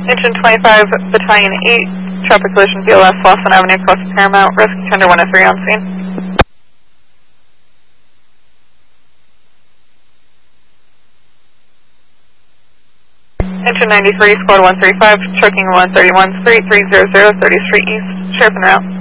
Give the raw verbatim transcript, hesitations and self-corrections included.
Engine twenty-five, Battalion eight, traffic collision V L S, Lawson Avenue, across Paramount, risk tender one oh three on scene. Engine ninety-three, squad one thirty-five, choking one thirty-one, Street three hundred, thirtieth Street East, sheriff en route.